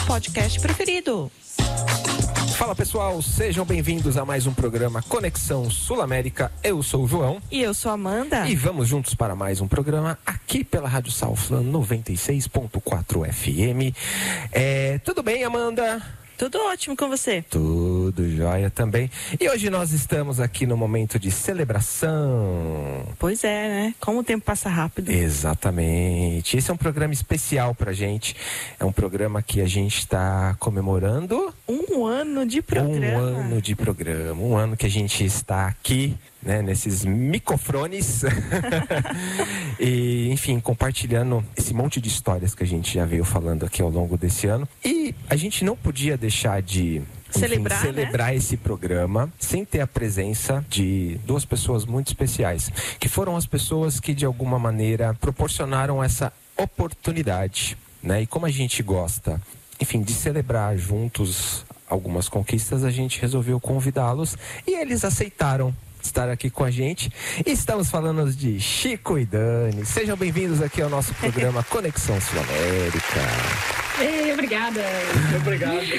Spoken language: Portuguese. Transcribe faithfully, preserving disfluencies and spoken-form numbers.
podcast preferido. Fala pessoal, sejam bem-vindos a mais um programa Conexão Sul-América. Eu sou o João. E eu sou a Amanda. E vamos juntos para mais um programa aqui pela Rádio Southland noventa e seis ponto quatro F M. É, tudo bem, Amanda? Tudo ótimo com você? Tudo jóia também. E hoje nós estamos aqui no momento de celebração. Pois é, né? Como o tempo passa rápido. Exatamente. Esse é um programa especial pra gente. É um programa que a gente está comemorando... Um ano de programa. Um ano de programa. Um ano que a gente está aqui, né, nesses microfones. E, enfim, compartilhando esse monte de histórias que a gente já veio falando aqui ao longo desse ano. E a gente não podia deixar de... Enfim, celebrar, celebrar né? esse programa sem ter a presença de duas pessoas muito especiais, que foram as pessoas que de alguma maneira proporcionaram essa oportunidade, né? E como a gente gosta, enfim, de celebrar juntos algumas conquistas, a gente resolveu convidá-los e eles aceitaram estar aqui com a gente. E estamos falando de Chico e Dani. Sejam bem-vindos aqui ao nosso programa Conexão Sul-América. Ei, obrigada. Obrigado.